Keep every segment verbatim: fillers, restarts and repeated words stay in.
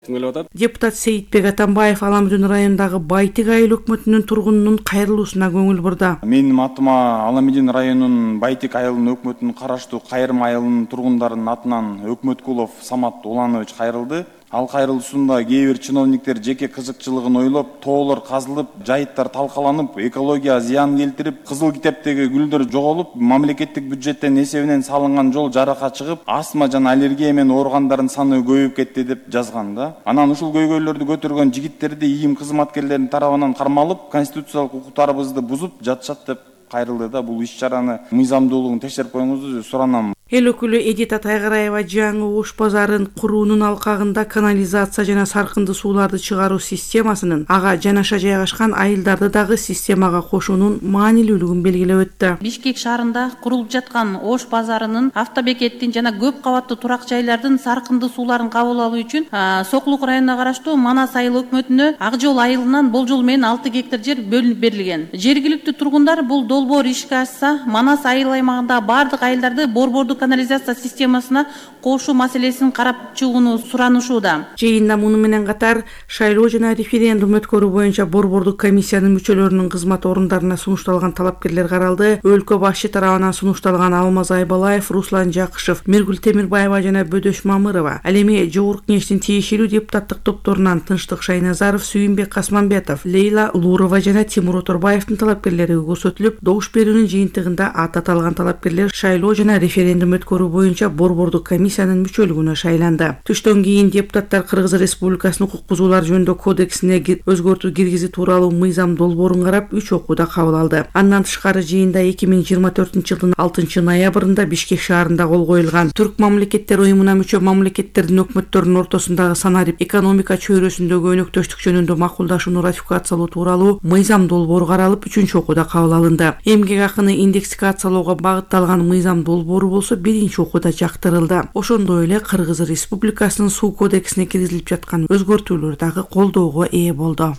Депутат Сейитбек Атамбаев Аламүдүн районундагы Байтик айыл өкмөтүнүн тургунунун кайрылуусуна көңүл бурду. Менин атыма Аламүдүн районунун Байтик айылынын өкмөтүнүн караштуу Кайрым айылынын тургундарынын атынан Өкмөткулов Самат Уланович кайрылды. Ал кайрылуусунда кээ бир чиновниктер жеке кызыкчылыгын ойлоп, тоолор казылып, жайыттар талкаланып, экология зыян келтирип, Кызыл китептеги гүлдөр жоголуп, мамлекеттик бюджеттен эсебинен салынган жол жарака чыгып, астма жана аллергия менен ооругандардын саны көбөйүп кетти деп жазган да. Анан ушул көйгөйлөрдү көтөргөн жигиттерди ийим кызматкерлердин тарабынан кармалып, конституциялык укуктарыбызды бузуп жатышат деп кайрылды да. Бул иш-чараны мыйзамдуулугун текшерип коюңузду деп суранам. Эл өкүлү Эдита Тайгараева жаңы Ош базарын куруунун алкагында канализация жана саркынды сууларды чыгаруу системасынын ага жанаша жайгашкан айылдарды дагы системага кошуунун маанилүүлүгүн белгилеп өттү. Бишкек шаарында курулуп жаткан Ош базарынын автобекеттин жана көп кабаттуу турак жайлардын саркынды сууларын кабыл алуу үчүн Сокулук районуна караштуу Манас айыл өкмөтүнө Ак жол айылынан болжол менен алты гектар жер бөлүнүп берилген. Жергиликтүү тургундар бул долбоор ишке ашса, Манас айыл аймагындагы бардык айылдарды борбордук канализация системасына кошуу маселесин карап чыгууну суранышууда. Жыйында муну менен катар шайлоо жана референдум өткөрүү боюнча борбордук комиссиянын мүчөлөрүнүн кызмат орундарына сунушталган талапкерлер каралды. Өлкө башчы тарабынан сунушталган Алмаз Айбалаев, Руслан Жакышев, Миргүл Темирбаева жана Бөдөш Мамырова, ал эми жогорку кеңештин тиешелүү депутаттык топторунан Тынчтык Шайназаров, Сүйүнбек Касманбетов, Лейла Улурова жана Тимур Оторбаевдин талапкерлери көрсөтүлүп, добуш берүүнүн жыйынтыгында ат аталган талапкерлер шайлоо жана референдум өткөрүү боюнча борбордук комиссиянын мүчөлүгүнө шайланды. Түштөн кийин депутаттар Кыргыз Республикасынын укук бузуулар жөнүндө кодексине өзгөртүү киргизүү тууралуу мыйзам долбоорун карап үч окууда кабыл алды. Андан тышкары жыйында эки миң жыйырма төртүнчү жылдын алтынчы ноябрында Бишкек шаарында кол коюлган Түрк мамлекеттер уюмуна мүчө мамлекеттердин өкмөттөрүнүн ортосундагы санарип экономика чөйрөсүндөгү өнөктөштүк жөнүндө макулдашууну ратификациялоо тууралуу мыйзам долбоору каралып үчүнчү окууда кабыл алынды. Эмгек акыны индексикациялоого багытталган мыйзам долбоору болсо биринчи окууда жактырылды. Ошондой эле Кыргыз Республикасынын суу кодексине киргизилип жаткан өзгөртүүлөр дагы колдоого ээ болду.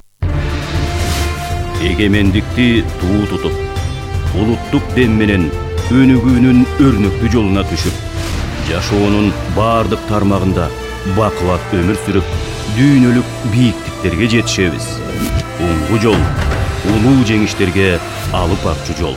Эгемендикти туу тутуп, улуттук дем менен өнүгүүнүн өрнөктүү жолуна түшүп, жашоонун бардык тармагында бакылап өмүр сүрүп, дүйнөлүк бийиктиктерге жетишебиз. Уңгу жол, улуу жеңиштерге алып барчу жол.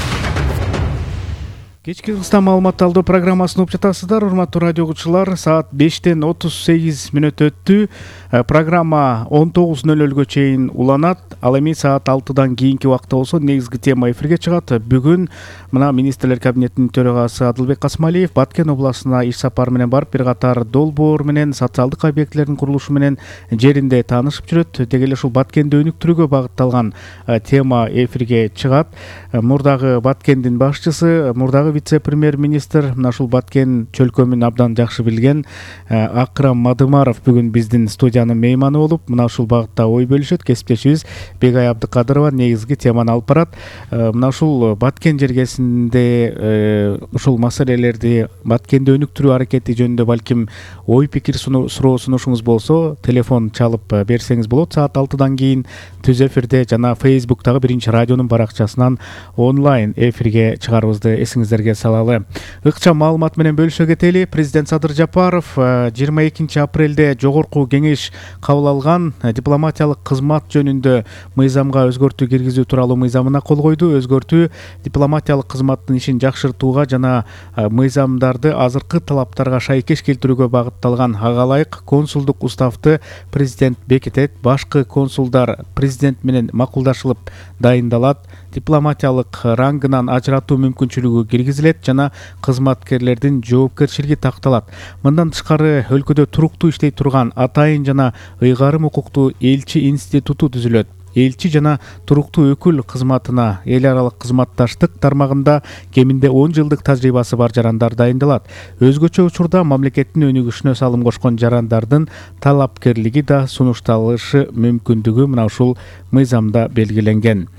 Кечки кыста маалымат алуу программасын угуп жатасыздар, урматтуу радио угуучулар. Саат бештен отуз сегиз мүнөт өттү. Программа он тогуз нөл нөлгө чейин уланат. Ал эми саат алтыдан кийинки убакта болсо негизги тема эфирге чыгат. Бүгүн мына министрлер кабинетинин төрагасы Адылбек Касмалиев Баткен областына иш сапар менен барып, бир катар долбоор менен социалдык объектилердин курулушу менен жеринде таанышып жүрөт. Деги эле ушул Баткенди өнүктүрүүгө багытталган тема эфирге чыгат. Мурдагы Баткендин башчысы, мурдагы вице-премьер-министр, мына ушул Баткен чөлкөмүн абдан жакшы билген Акрам Мадымаров бүгүн биздин студиянын мейманы болуп, мына ушул багытта ой бөлүшөт. Кесиптешибиз Бегай Абдыкадырова негизги теманы алып барат. Мына ушул Баткен жергесинде ушул маселелерди, Баткенди өнүктүрүү аракети жөнүндө балким ой пикир суроо сунушуңуз болсо, телефон чалып берсеңиз болот. Саат алтыдан кийин түз эфирде жана Фейсбуктагы биринчи радионун баракчасынан онлайн эфирге чыгарыбызды эсиңиздерге салалы. Ыкчам маалымат менен бөлүшө кетели. Президент Садыр Жапаров жыйырма экинчи апрелде жогорку кеңеш кабыл алган дипломатиялык кызмат жөнүндө мыйзамга өзгөртүү киргизүү тууралуу мыйзамына кол койду. Өзгөртүү дипломатиялык кызматтын ишин жакшыртууга жана мыйзамдарды азыркы талаптарга шайкеш келтирүүгө багытталган. Ага ылайык консулдук уставты президент бекитет. Башкы консулдар президент менен макулдашылып дайындалат. Дипломатиялык рангынан ажыратуу мүмкүнчүлүгү киргизилет жана кызматкерлердин жоопкерчилиги такталат. Мындан тышкары өлкөдө туруктуу иштей турган атайын жана ыйгарым укуктуу элчи институту түзүлөт. Элчи жана туруктуу өкүл кызматына эл аралык кызматташтык тармагында кеминде он жылдык тажрыйбасы бар жарандар дайындалат. Өзгөчө учурда мамлекеттин өнүгүшүнө салым кошкон жарандардын талапкерлиги да сунушталышы мүмкүндүгү мына ушул мыйзамда белгиленген.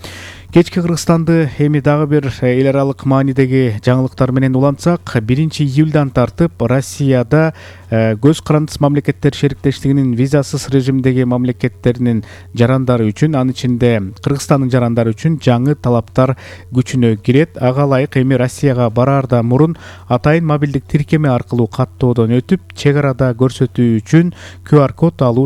Кечки Кыргызстанды эми дагы бир эл аралык маанидеги жаңылыктар менен улантсак, биринчи июльдан тартып Россияда көз карандысыз мамлекеттер шериктештигинин визасыз режимдеги мамлекеттеринин жарандары үчүн, анын ичинде Кыргызстандын жарандары үчүн жаңы талаптар күчүнө кирет. Ага ылайык эми Россияга бараарда мурун атайын мобилдик тиркеме аркылуу каттоодон өтүп, чек арада көрсөтүү үчүн ку ар код алуу